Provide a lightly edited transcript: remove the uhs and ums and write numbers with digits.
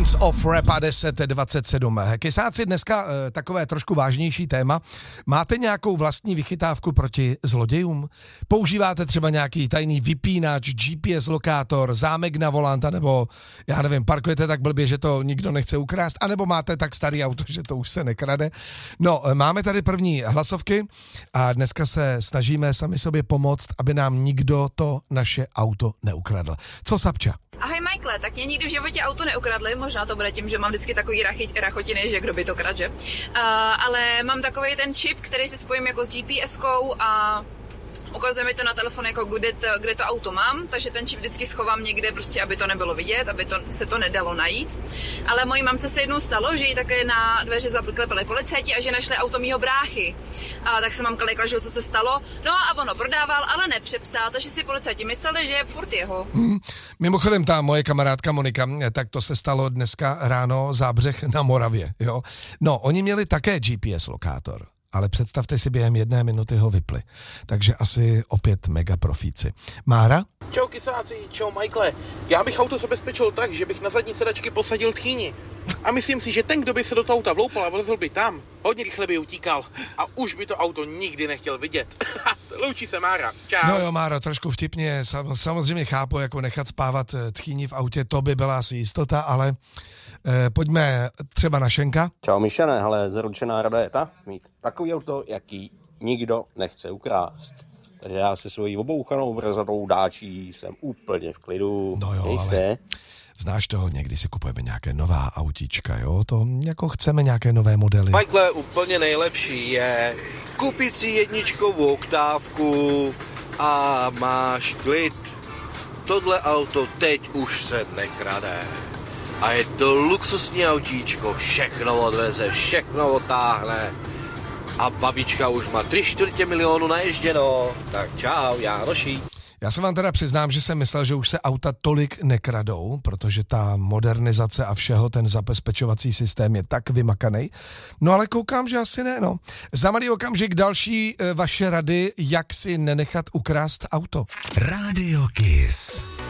Minds of Rap 1027. Kysáci, dneska takové trošku vážnější téma. Máte nějakou vlastní vychytávku proti zlodějům? Používáte třeba nějaký tajný vypínač, GPS lokátor, zámek na volanta, nebo já nevím, parkujete tak blbě, že to nikdo nechce ukrást, anebo máte tak starý auto, že to už se nekrade? No, máme tady první hlasovky a dneska se snažíme sami sobě pomoct, aby nám nikdo to naše auto neukradl. Co Sapča? Ahoj Michael, tak mě nikdy v životě auto neukradli, možná to bude tím, že mám vždycky takový rachotiny, že kdo by to kradl, že? Ale mám takový ten čip, který si spojím jako s GPS-kou a ukazuje mi to na telefon, jako kde to auto mám, takže ten čip vždycky schovám někde, prostě, aby to nebylo vidět, aby se to nedalo najít. Ale mojí mamce se jednou stalo, že jí také na dveře zaklepali policajti a že našli auto mýho bráchy. A tak se mamka lekla, že co se stalo. No a ono prodával, ale nepřepsal, takže si policajti mysleli, že je furt jeho. Mimochodem, ta moje kamarádka Monika, tak to se stalo dneska ráno Zábřeh na Moravě, jo. No, oni měli také GPS lokátor. Ale představte si, během 1 minuty ho vypli. Takže asi opět mega profíci. Mára? Čau kysáci, čau Michaele. Já bych auto zabezpečil tak, že bych na zadní sedačky posadil tchýni. A myslím si, že ten, kdo by se do toho auta vloupal a vlezl by tam, hodně rychle by utíkal. A už by to auto nikdy nechtěl vidět. Loučí se Mára. Čau. No jo, Máro, trošku vtipně. Samozřejmě chápu, jako nechat spávat tchýni v autě, to by byla asi jistota, ale pojďme třeba na Šenka. Čau Mišane, hele, zaručená rada je ta, mít takový auto, jaký nikdo nechce ukrást. Takže já se svojí obouchanou brzatou dáčí jsem úplně v klidu. No jo, ale znáš toho, někdy si kupujeme nějaké nová autíčka, jo? To jako chceme nějaké nové modely. Michael, úplně nejlepší je koupit si jedničkovou oktávku a máš klid. Tohle auto teď už se nekrade. A je to luxusní autíčko, všechno odveze, všechno otáhne. A babička už má 3/4 milionu naježděno. Tak čau, Jánoší. Já se vám teda přiznám, že jsem myslel, že už se auta tolik nekradou, protože ta modernizace a všeho, ten zabezpečovací systém je tak vymakaný. No ale koukám, že asi ne, no. Za malý okamžik další vaše rady, jak si nenechat ukrást auto. Radio Kiss.